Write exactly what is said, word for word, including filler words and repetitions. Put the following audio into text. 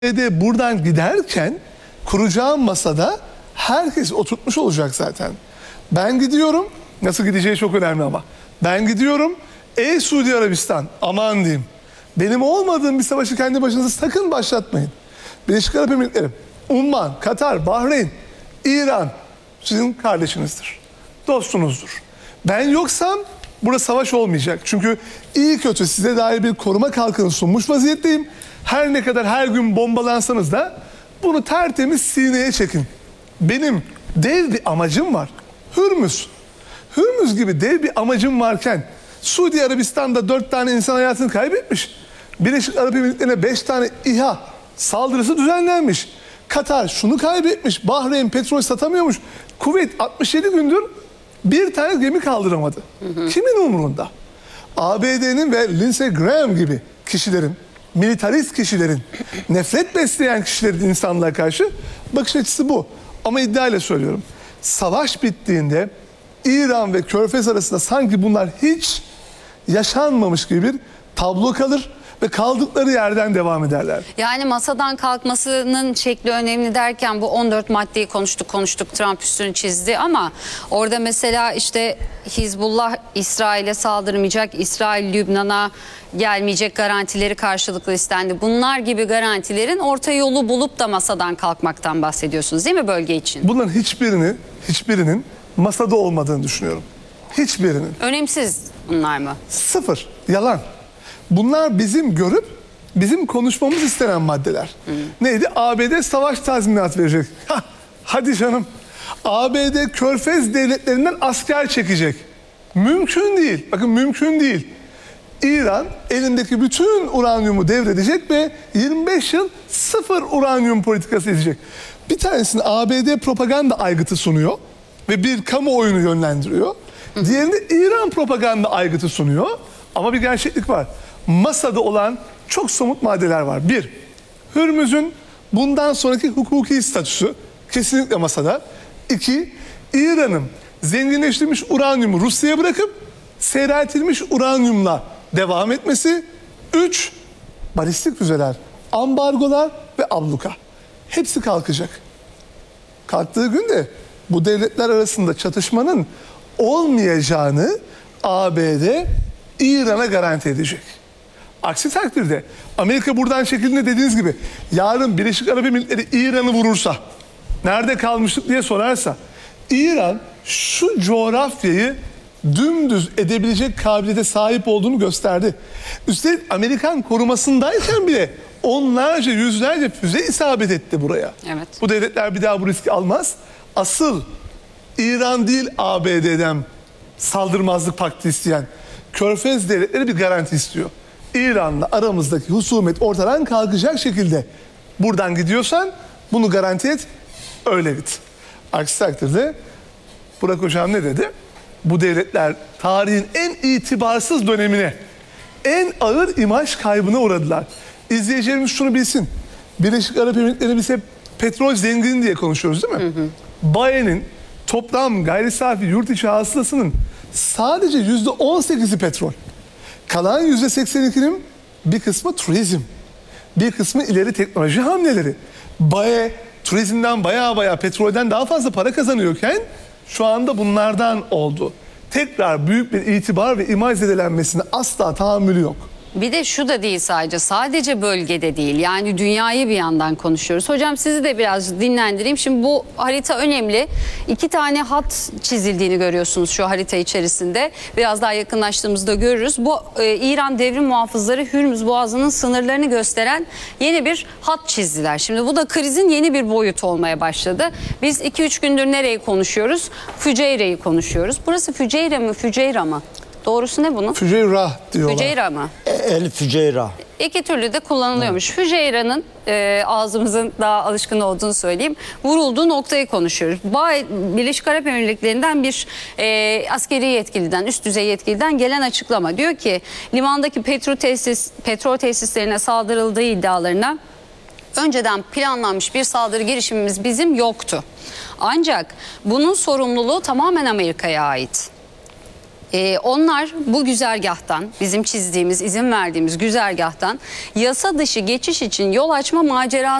de buradan giderken kuracağım masada herkes oturtmuş olacak zaten. Ben gidiyorum, nasıl gideceği çok önemli ama. Ben gidiyorum, ey Suudi Arabistan aman diyeyim. Benim olmadığım bir savaşı kendi başınıza sakın başlatmayın. Birleşik Arap Emirlikleri, Umman, Katar, Bahreyn, İran sizin kardeşinizdir. Dostunuzdur. Ben yoksam burada savaş olmayacak. Çünkü iyi kötü size dair bir koruma kalkanı sunmuş vaziyetteyim. Her ne kadar her gün bombalansanız da bunu tertemiz sineye çekin. Benim dev bir amacım var. Hürmüz. Hürmüz gibi dev bir amacım varken Suudi Arabistan'da dört tane insan hayatını kaybetmiş. Birleşik Arap Emirlikleri'ne beş tane İHA saldırısı düzenlenmiş. Katar şunu kaybetmiş. Bahreyn petrol satamıyormuş. Kuveyt altmış yedi gündür bir tane gemi kaldıramadı. Hı hı. Kimin umurunda? A B D'nin ve Lindsey Graham gibi kişilerin, militarist kişilerin, nefret besleyen kişilerin insanlığa karşı bakış açısı bu. Ama iddiayla söylüyorum. Savaş bittiğinde İran ve Körfez arasında sanki bunlar hiç yaşanmamış gibi bir tablo kalır ve kaldıkları yerden devam ederler. Yani masadan kalkmasının şekli önemli derken bu on dört maddeyi konuştuk konuştuk Trump üstünü çizdi ama orada mesela işte Hizbullah İsrail'e saldırmayacak, İsrail Lübnan'a gelmeyecek garantileri karşılıklı istendi. Bunlar gibi garantilerin orta yolu bulup da masadan kalkmaktan bahsediyorsunuz değil mi bölge için? Bunların hiçbirini, hiçbirinin masada olmadığını düşünüyorum. Hiçbirinin. Önemsiz bunlar mı? Sıfır. Yalan. Bunlar bizim görüp bizim konuşmamız istenen maddeler. Hı. Neydi? A B D savaş tazminatı verecek. Hah, hadi canım. A B D Körfez devletlerinden asker çekecek. Mümkün değil. Bakın mümkün değil. İran elindeki bütün uranyumu devredecek ve yirmi beş yıl sıfır uranyum politikası izleyecek. Bir tanesini A B D propaganda aygıtı sunuyor ve bir kamuoyunu yönlendiriyor. Hı. Diğerinde İran propaganda aygıtı sunuyor. Ama bir gerçeklik var. Masada olan çok somut maddeler var. Bir, Hürmüz'ün bundan sonraki hukuki statüsü kesinlikle masada. İki, İran'ın zenginleştirilmiş uranyumu Rusya'ya bırakıp seyreltilmiş uranyumla devam etmesi. Üç, balistik füzeler, ambargolar ve abluka. Hepsi kalkacak. Kalktığı günde bu devletler arasında çatışmanın olmayacağını A B D İran'a garanti edecek. Aksi takdirde Amerika buradan çekildiğinde dediğiniz gibi yarın Birleşik Arap Emirlikleri İran'ı vurursa, nerede kalmıştık diye sorarsa, İran şu coğrafyayı dümdüz edebilecek kabiliyete sahip olduğunu gösterdi. Üstelik Amerikan korumasındayken bile onlarca yüzlerce füze isabet etti buraya. Evet. Bu devletler bir daha bu riski almaz. Asıl İran değil A B D'den saldırmazlık paktı isteyen Körfez devletleri bir garanti istiyor. İran'la aramızdaki husumet ortadan kalkacak şekilde buradan gidiyorsan bunu garanti et, öyle git. Aksi takdirde Burak Hocam ne dedi? Bu devletler tarihin en itibarsız dönemine, en ağır imaj kaybına uğradılar. İzleyicilerimiz şunu bilsin. Birleşik Arap Emirlikleri biz hep petrol zengini diye konuşuyoruz değil mi? Hı hı. B A E'nin toplam gayri safi yurt içi hasılasının sadece yüzde on sekizi petrol. Kalan yüzde seksen ikinin bir kısmı turizm. Bir kısmı ileri teknoloji hamleleri. B A E turizmden baya baya petrolden daha fazla para kazanıyorken şu anda bunlardan oldu. Tekrar büyük bir itibar ve imaj zedelenmesine asla tahammülü yok. Bir de şu da değil sadece, sadece bölgede değil, yani dünyayı bir yandan konuşuyoruz. Hocam sizi de biraz dinlendireyim. Şimdi bu harita önemli. İki tane hat çizildiğini görüyorsunuz şu harita içerisinde. Biraz daha yakınlaştığımızda görürüz. Bu e, İran devrim muhafızları Hürmüz Boğazı'nın sınırlarını gösteren yeni bir hat çizdiler. Şimdi bu da krizin yeni bir boyutu olmaya başladı. Biz iki üç gündür nereyi konuşuyoruz? Füceyre'yi konuşuyoruz. Burası Füceyre mi, Füceyra mı? Doğrusu ne bunun? Füceyra diyorlar. Füceyra mı? El Füceyra. İki türlü de kullanılıyormuş. Evet. Füceyra'nın e, ağzımızın daha alışkın olduğunu söyleyeyim. Vurulduğu noktayı konuşuyoruz. Birleşik Arap Emirlikleri'nden bir e, askeri yetkiliden, üst düzey yetkiliden gelen açıklama. Diyor ki limandaki petrol, tesis, petrol tesislerine saldırıldığı iddialarına önceden planlanmış bir saldırı girişimimiz bizim yoktu. Ancak bunun sorumluluğu tamamen Amerika'ya ait. Ee, onlar bu güzergahtan, bizim çizdiğimiz, izin verdiğimiz güzergahtan yasa dışı geçiş için yol açma macerası